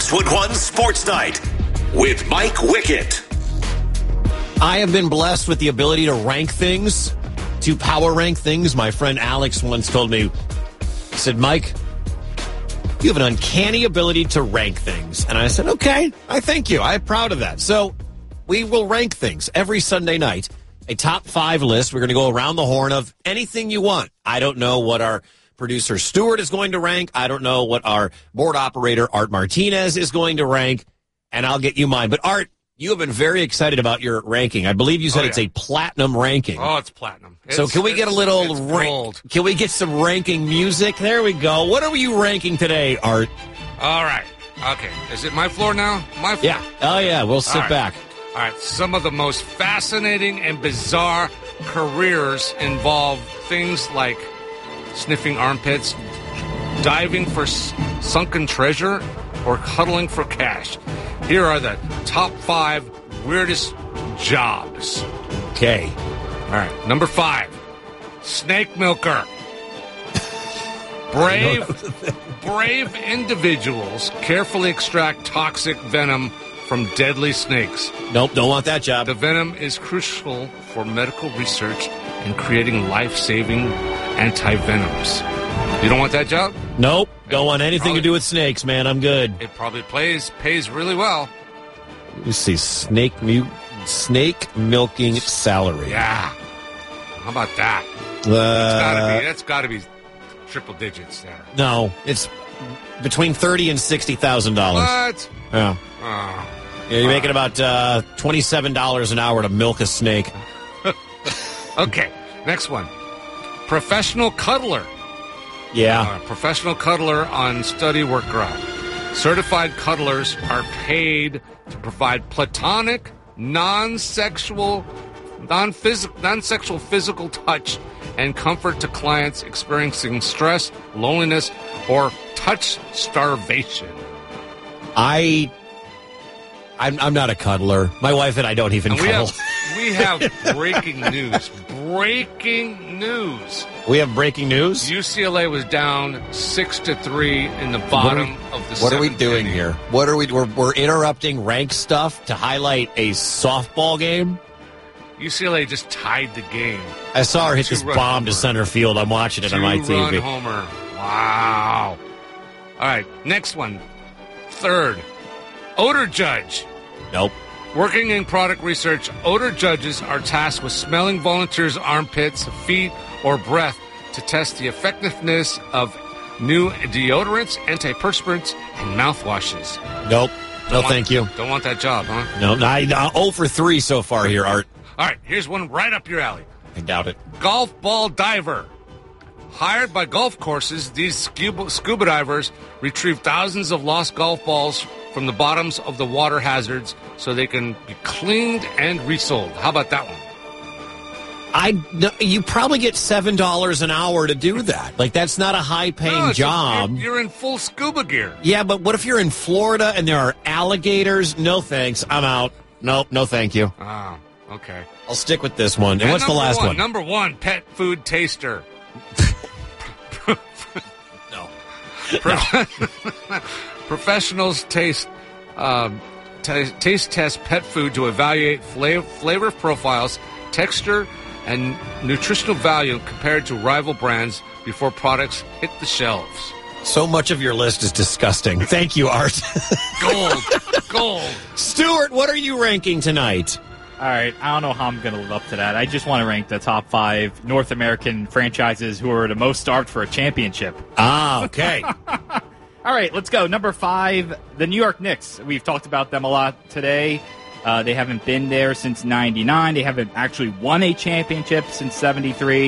Westwood One Sports Night with Mike Wickett. I have been blessed with the ability to rank things, to power rank things. My friend Alex once told me, he said, Mike, you have an uncanny ability to rank things. And I said, okay, I thank you. I'm proud of that. So we will rank things every Sunday night. A top 5 list. We're going to go around the horn of anything you want. I don't know what our producer Stuart is going to rank. I don't know what our board operator Art Martinez is going to rank. And I'll get you mine. But Art, you have been very excited about your ranking. I believe you said it's a platinum ranking. Oh, it's platinum. So can we get a little gold? Can we get some ranking music? There we go. What are you ranking today, Art? All right. Okay. Is it my floor now? My floor. Yeah. Oh, yeah. We'll sit back. All right. Some of the most fascinating and bizarre careers involve things like sniffing armpits, diving for sunken treasure, or cuddling for cash. Here are the top 5 weirdest jobs. Okay. All right. Number 5, snake milker. Brave individuals carefully extract toxic venom from deadly snakes. Nope, don't want that job. The venom is crucial for medical research and creating life-saving anti-venoms. You don't want that job? Nope, don't want anything to do with snakes, man. I'm good. It probably pays really well. You see, snake milking salary. Yeah. How about that? That's got to be triple digits there. No, it's between $30,000 and $60,000. What? Yeah. Oh. Yeah, you're making about $27 an hour to milk a snake. Okay, next one. Professional cuddler. Yeah. Professional cuddler on Study Workgroup. Certified cuddlers are paid to provide platonic, non-sexual physical touch and comfort to clients experiencing stress, loneliness, or touch starvation. I'm not a cuddler. My wife and I don't even cuddle. We have breaking news. Breaking news. We have breaking news? UCLA was down 6-3 in the bottom of the What are we seventh doing inning. here? We're interrupting rank stuff to highlight a softball game? UCLA just tied the game. I saw her hit this Two-run bomb to homer. center field. I'm watching it on my Two-run TV. homer. Wow. All right, next one. Third, odor judge. Nope. Working in product research, odor judges are tasked with smelling volunteers' armpits, feet, or breath to test the effectiveness of new deodorants, antiperspirants, and mouthwashes. Nope. Thank you. Don't want that job, huh? No, 0 for 3 so far here, Art. All right, here's one right up your alley. I doubt it. Golf ball diver. Hired by golf courses, these scuba divers retrieve thousands of lost golf balls from the bottoms of the water hazards so they can be cleaned and resold. How about that one? You probably get $7 an hour to do that. Like, that's not a high-paying job. You're in full scuba gear. Yeah, but what if you're in Florida and there are alligators? No thanks. I'm out. Nope, no thank you. Oh, okay. I'll stick with this one. And what's the last one? Number 1, pet food taster. No. Professionals taste test pet food to evaluate flavor profiles, texture, and nutritional value compared to rival brands before products hit the shelves. So much of your list is disgusting. Thank you, Art. Gold. Stuart, what are you ranking tonight? All right, I don't know how I'm going to live up to that. I just want to rank the top 5 North American franchises who are the most starved for a championship. Ah, okay. All right, let's go. Number 5, the New York Knicks. We've talked about them a lot today. They haven't been there since '99. They haven't actually won a championship since '73.